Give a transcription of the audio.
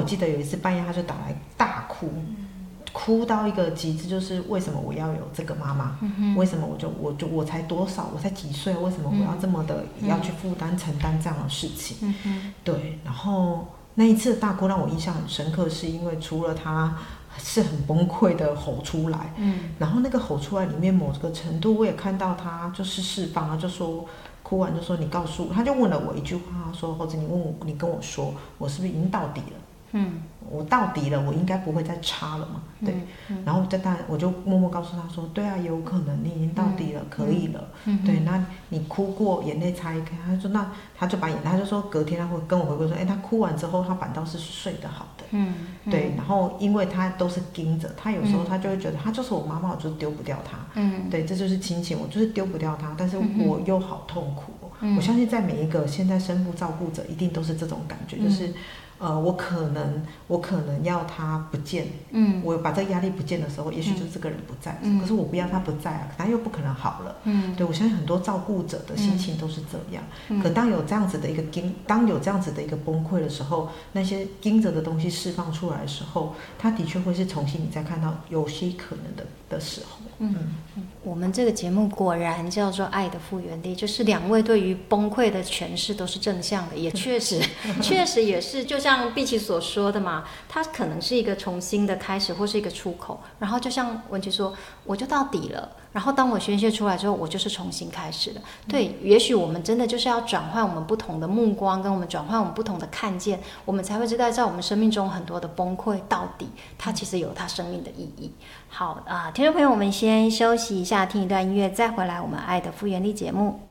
记得有一次半夜他就打来大哭，哭到一个极致，就是为什么我要有这个妈妈？为什么我才多少，我才几岁，为什么我要这么的要去负担承担这样的事情？对，然后那一次的大哭让我印象很深刻，是因为除了他是很崩溃的吼出来，然后那个吼出来里面某个程度，我也看到他就是释放，他就说哭完就说你告诉我，他就问了我一句话，他说或者你跟我说，我是不是已经到底了？我到底了，我应该不会再差了嘛？对，然后我就默默告诉他说，对啊，有可能你已经到底了，可以了。对，那你哭过，眼泪擦一擦，他说那他就把眼泪，他就说隔天他会跟我回归说，他哭完之后他反倒是睡得好的。对，然后因为他都是盯着，他有时候他就会觉得他就是我妈妈，我就是丢不掉他。对，这就是亲情，我就是丢不掉他，但是我又好痛苦。我相信在每一个现在身负照顾者，一定都是这种感觉，就是。我可能要他不见，我把这个压力不见的时候，也许就是这个人不在，可是我不要他不在啊，他又不可能好了，对，我相信很多照顾者的心情都是这样，可当有这样子的一个崩溃的时候，那些盯着的东西释放出来的时候，他的确会是重新你再看到有些可能的时候。 我们这个节目果然叫做爱的复原力，就是两位对于崩溃的诠释都是正向的，也确实也是就像碧琪所说的嘛，它可能是一个重新的开始或是一个出口，然后就像文琪说，我就到底了，然后当我宣泄出来之后，我就是重新开始了。对，也许我们真的就是要转换我们不同的目光，跟我们转换我们不同的看见，我们才会知道在我们生命中很多的崩溃到底它其实有它生命的意义。好听众朋友，我们先休息一下，听一段音乐，再回来我们爱的复原力节目。